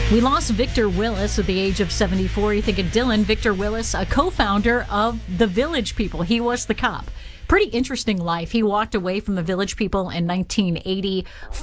We lost Victor Willis at the age of 74. You think of Dylan. Victor Willis, a co-founder of the Village People. He was the cop. Pretty interesting life. He walked away from the Village People in 1980,